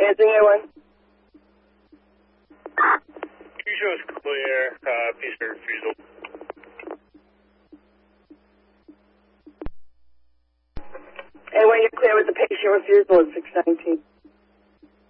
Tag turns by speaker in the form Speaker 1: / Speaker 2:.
Speaker 1: Answering A1.
Speaker 2: You show us clear, patient refusal.
Speaker 1: A1, you're clear with the patient refusal at 619.